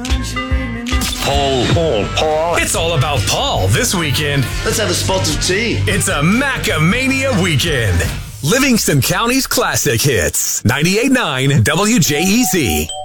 Paul. It's all about Paul this weekend. Let's have a spot of tea. It's a Macamania weekend. Livingston County's classic hits. 98.9 WJEZ.